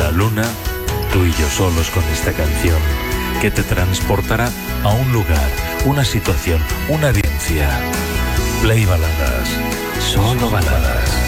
la luna, tú y yo solos con esta canción, que te transportará a un lugar, una situación, una vivencia. Play Baladas, solo baladas.